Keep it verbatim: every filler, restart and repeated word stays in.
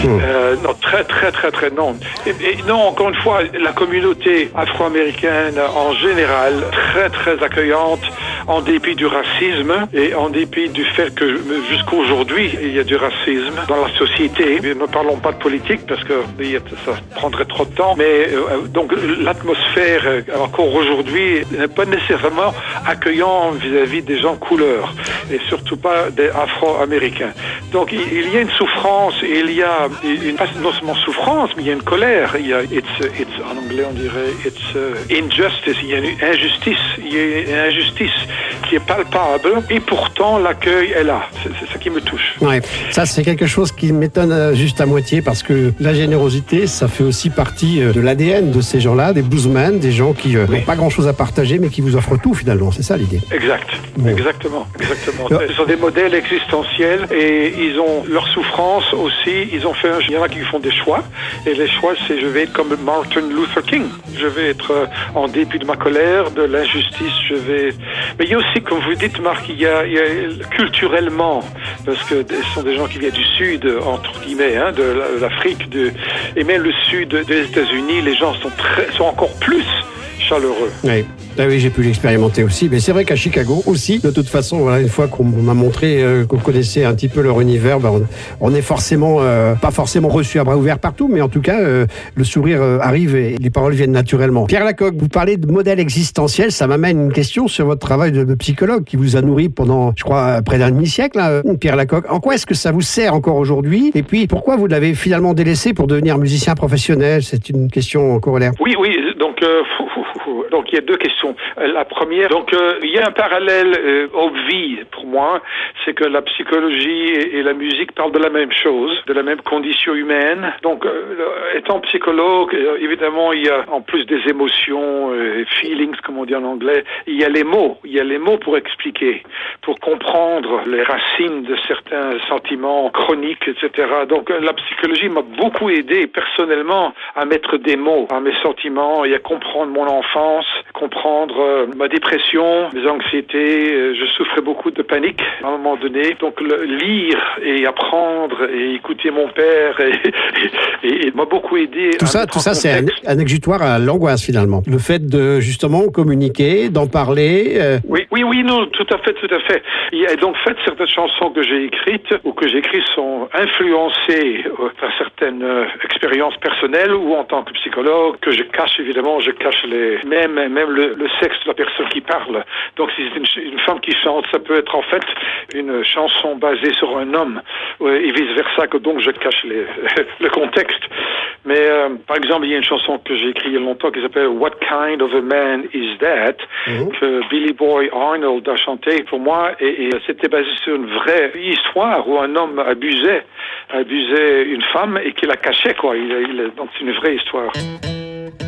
Euh, non, très, très, très, très, non. Et, et non, encore une fois, la communauté afro-américaine en général, très, très accueillante, en dépit du racisme et en dépit du fait que jusqu'à aujourd'hui, il y a du racisme dans la société. Ne parlons pas de politique parce que ça prendrait trop de temps, mais euh, donc l'atmosphère, encore aujourd'hui, n'est pas nécessairement accueillant vis-à-vis des gens couleurs et surtout pas des afro-américains. Donc il, il y a une souffrance, il y a une, pas non seulement souffrance, mais il y a une colère. Il y a, it's, it's, en anglais on dirait it's uh, injustice, il y a une injustice, il y a une injustice qui est palpable et pourtant l'accueil est là. C'est, c'est ça qui me touche. Ouais, ça c'est quelque chose qui m'étonne juste à moitié parce que la générosité, ça fait aussi partie de l'A D N de ces gens-là, des bluesmen, des gens qui euh, oui. n'ont pas grand-chose à partager mais qui vous offrent tout finalement. C'est ça l'idée. Exact. Bon. Exactement. Exactement. Alors, ce sont des modèles existentiels et ils ont leur souffrance aussi. Ils ont fait un... Il y en a qui font des choix et les choix c'est je vais être comme Martin Luther King. Je vais être euh, en dépit de ma colère, de l'injustice, je vais... Mais il y a aussi, comme vous dites Marc, il y a, il y a culturellement, parce que ce sont des gens qui viennent du sud, entre guillemets, hein, de l'Afrique, de, et même le sud des États-Unis, les gens sont, très, sont encore plus chaleureux. Oui. Ah oui, j'ai pu l'expérimenter aussi. Mais c'est vrai qu'à Chicago aussi, de toute façon, voilà, une fois qu'on m'a montré euh, qu'on connaissait un petit peu leur univers, ben, on, on est forcément, euh, pas forcément reçu à bras ouverts partout, mais en tout cas, euh, le sourire euh, arrive et les paroles viennent naturellement. Pierre Lacocque, vous parlez de modèle existentiel, ça m'amène une question sur votre travail de, de psychologue qui vous a nourri pendant, je crois, près d'un demi-siècle, hein, Pierre Lacocque. En quoi est-ce que ça vous sert encore aujourd'hui? Et puis, pourquoi vous l'avez finalement délaissé pour devenir musicien professionnel? C'est une question corollaire. Oui, oui, donc, euh, donc il y a deux questions. La première, donc euh, il y a un parallèle euh, obvieux pour moi, c'est que la psychologie et, et la musique parlent de la même chose, de la même condition humaine. Donc, euh, étant psychologue, euh, évidemment, il y a en plus des émotions, euh, feelings, comme on dit en anglais, il y a les mots, il y a les mots pour expliquer, pour comprendre les racines de certains sentiments chroniques, et cetera. Donc, euh, la psychologie m'a beaucoup aidé personnellement à mettre des mots à mes sentiments et à comprendre mon enfance, comprendre euh, ma dépression, mes anxiétés. Euh, je souffrais beaucoup de panique à un moment donné. Donc le, lire et apprendre et écouter mon père et, et, et, et m'a beaucoup aidé. Tout ça, tout ça, c'est un, un exutoire à l'angoisse finalement. Le fait de justement communiquer, d'en parler. Euh... Oui, oui, oui, non, tout à fait, tout à fait. Il y a donc fait certaines chansons que j'ai écrites ou que j'écris sont influencées euh, par certaines euh, expériences personnelles ou en tant que psychologue que je cache évidemment, je cache les même même le, le sexe de la personne qui parle. Donc si c'est une, une femme qui chante, ça peut être en fait une chanson basée sur un homme et vice versa, que donc je cache les, le contexte. Mais euh, par exemple, il y a une chanson que j'ai écrite il y a longtemps qui s'appelle What Kind of a Man Is That, mmh. que Billy Boy Arnold a chanté pour moi, et, et c'était basé sur une vraie histoire où un homme abusait abusait une femme et qu'il la cachait, quoi. Il, il, donc c'est une vraie histoire.